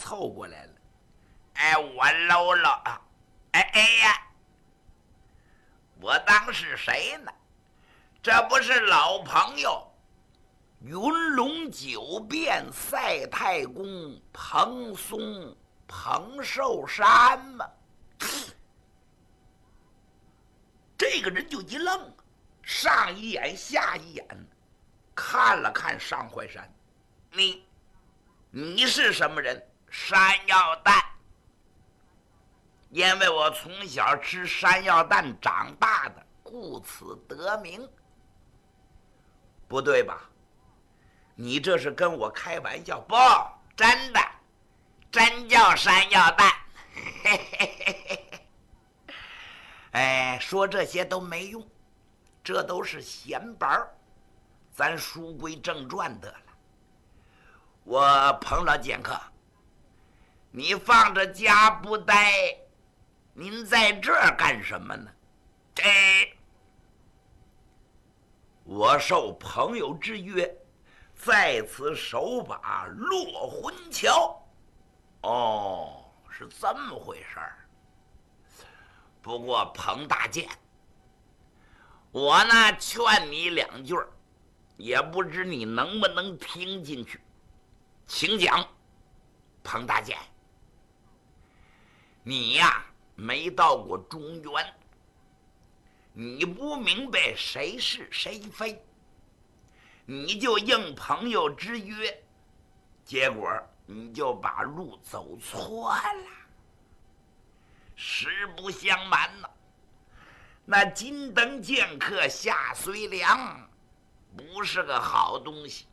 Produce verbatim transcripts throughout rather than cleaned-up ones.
凑过来了。哎，我搂搂啊！哎哎呀，我当是谁呢？这不是老朋友云龙九变赛太公彭松彭寿山吗？这个人就一愣，上一眼下一眼，看了看上怀山，你你是什么人？山药蛋。因为我从小吃山药蛋长大的，故此得名。不对吧？你这是跟我开玩笑？不，真的，真叫山药蛋。哎，说这些都没用，这都是闲白儿。咱书归正传得了。我彭老剑客，你放着家不待，您在这儿干什么呢？哎，我受朋友之约，在此守把落魂桥。哦，是这么回事儿。不过彭大剑，我呢劝你两句，也不知你能不能听进去。请讲。彭大剑，你呀没到过中原，你不明白谁是谁非，你就应朋友之约，结果你就把路走错了。实不相瞒呐，那金灯剑客夏随良不是个好东西。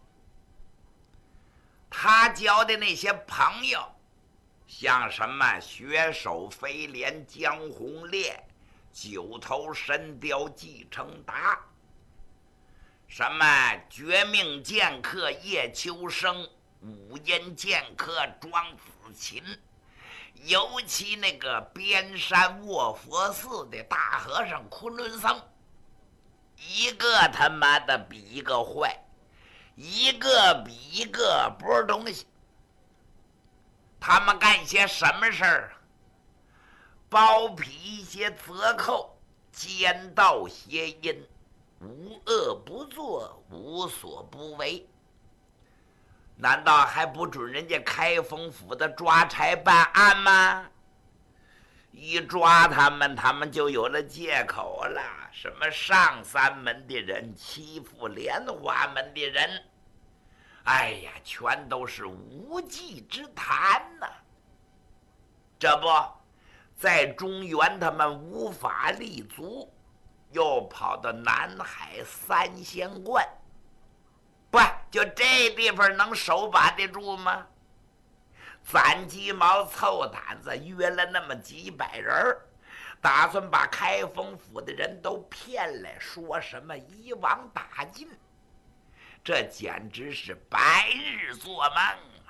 他交的那些朋友，像什么雪手飞廉江红烈、九头神雕季承达，什么绝命剑客叶秋生、五阴剑客庄子琴，尤其那个边山卧佛寺的大和尚昆仑僧，一个他妈的比一个坏，一个比一个不是东西。他们干些什么事儿？包庇些折扣，奸盗邪淫，无恶不作，无所不为。难道还不准人家开封府的抓差办案吗？一抓他们，他们就有了借口了。什么上三门的人欺负莲花门的人，哎呀，全都是无稽之谈呐、啊！这不，在中原他们无法立足，又跑到南海三仙观，不就这地方能手把得住吗？攒鸡毛凑胆子约了那么几百人，打算把开封府的人都骗来，说什么一网打尽，这简直是白日做梦啊！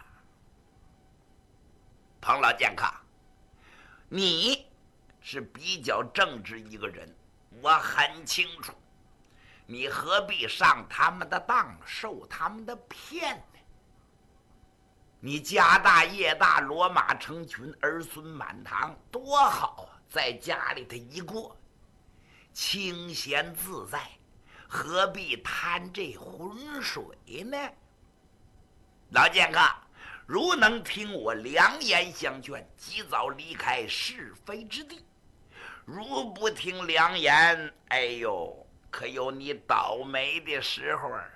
彭老剑客，你是比较正直一个人，我很清楚，你何必上他们的当，受他们的骗呢？你家大业大，骡马成群，儿孙满堂，多好啊！在家里头一过，清闲自在，何必贪这浑水呢？老剑客，如能听我良言相劝，及早离开是非之地；如不听良言，哎呦，可有你倒霉的时候啊！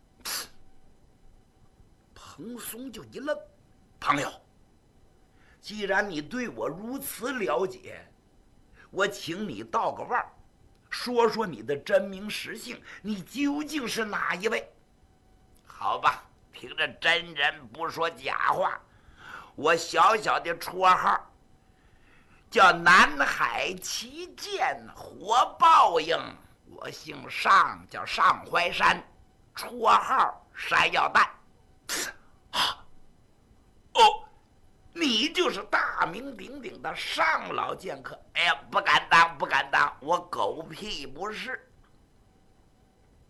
彭松就一愣，朋友，既然你对我如此了解，我请你道个腕，说说你的真名实姓，你究竟是哪一位？好吧，听着真人不说假话，我小小的绰号叫南海旗舰活报应，我姓上，叫上怀山，绰号山药蛋。哦，你就是大名鼎鼎的上老剑客。哎呀，不敢当，不敢当，我狗屁不是。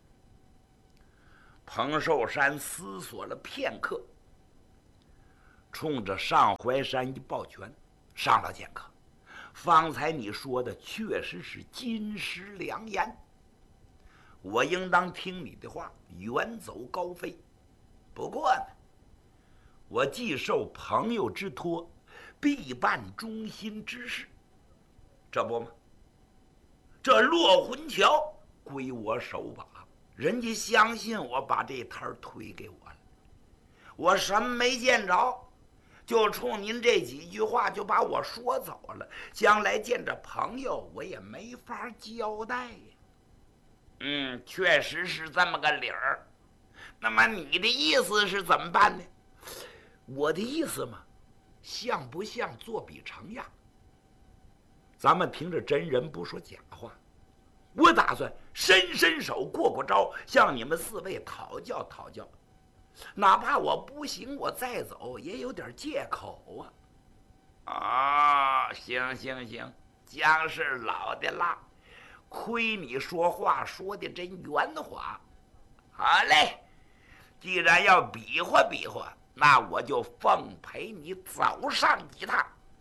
彭寿山思索了片刻， 冲着上怀山一抱拳：“上老剑客，方才你说的确实是金石良言，我应当听你的话，远走高飞。不过呢，我既受朋友之托，必办忠心之事。这不吗？这落魂桥归我手把，人家相信我把这摊儿推给我了，我什么没见着，就冲您这几句话就把我说走了，将来见着朋友我也没法交代呀。嗯，确实是这么个理儿。那么你的意思是怎么办呢？我的意思嘛，像不像作比成样？咱们凭着真人不说假话，我打算伸伸手过过招，向你们四位讨教讨教，哪怕我不行，我再走也有点借口啊。啊，行行行，姜是老的辣，亏你说话说的真圆滑。好嘞，既然要比划比划，那我就奉陪你走上几趟。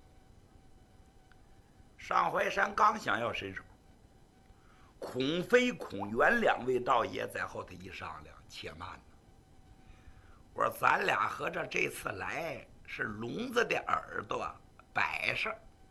上怀山刚想要伸手，孔飞、孔元两位道爷在后头一商量：“且慢呢，我说咱俩合着这次来是聋子的耳朵摆设。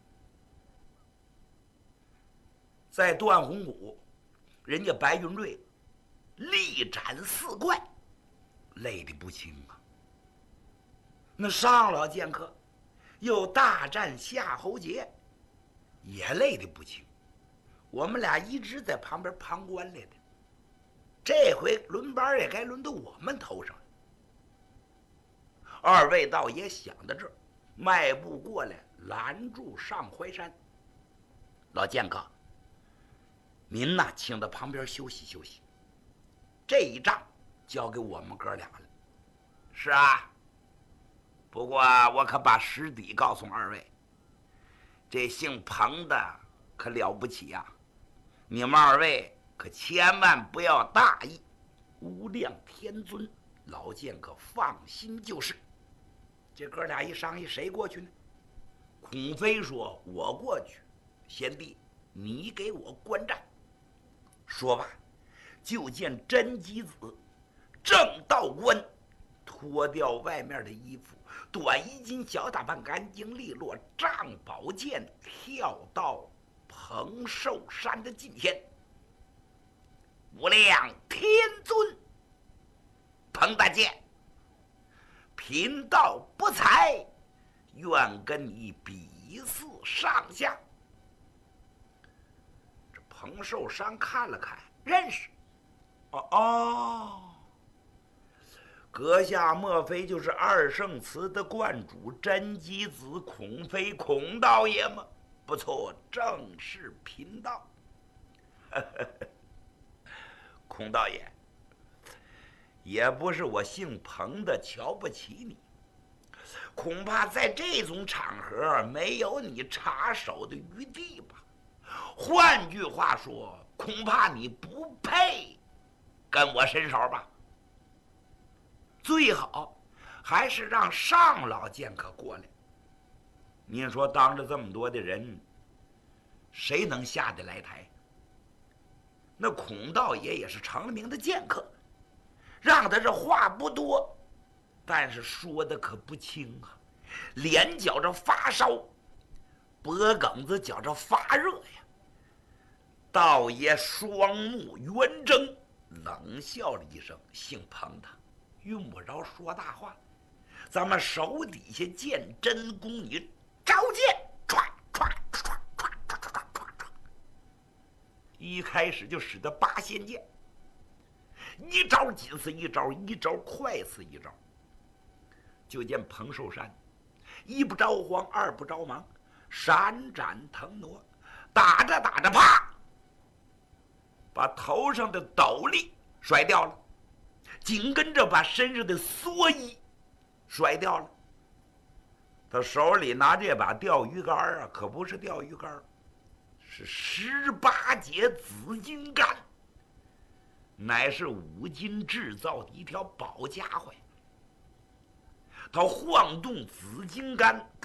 在断虹谷，人家白云瑞力斩四怪，累得不轻啊。那上老剑客又大战夏侯杰，也累得不轻。我们俩一直在旁边旁观来的，这回轮班也该轮到我们头上了。二位道爷想到这儿，迈步过来拦住上怀山：“老剑客，您呐，请到旁边休息休息，这一仗交给我们哥俩了。”“是啊，不过我可把实底告诉二位，这姓彭的可了不起呀、啊！你们二位可千万不要大意，无量天尊，老剑客放心就是。”这哥俩一商议，谁过去呢？孔飞说：“我过去。”贤弟，你给我观战。说罢，就见真吉子正道观脱掉外面的衣服，短衣襟小打扮，干净利落，仗宝剑跳到彭寿山的近前。“无量天尊，彭大剑，贫道不才，愿跟你比试上下。”这彭寿山看了看，认识。哦哦，阁下莫非就是二圣祠的观主真吉子孔飞孔道爷吗？不错，正是贫道。孔道爷，也不是我姓彭的瞧不起你，恐怕在这种场合没有你插手的余地吧。换句话说，恐怕你不配跟我伸手吧。最好还是让上老剑客过来。您说当着这么多的人，谁能下得来台？那孔道爷也是成了名的剑客，让他这话不多，但是说的可不轻啊。脸觉着发烧，脖梗子觉着发热呀。道爷双目圆睁，冷笑了一声：“姓彭的，用不着说大话，咱们手底下见真功，你招剑，唰唰唰唰唰唰唰唰，一开始就使得八仙剑，一招紧似一招，一招快似一招。就见彭寿山一不着慌，二不着忙，闪展腾挪，打着打着，啪，把头上的斗笠甩掉了，紧跟着把身上的蓑衣甩掉了。他手里拿这把钓鱼竿啊，可不是钓鱼竿，是十八节紫金竿，乃是五金制造的一条宝家伙呀。 他晃动紫金杆。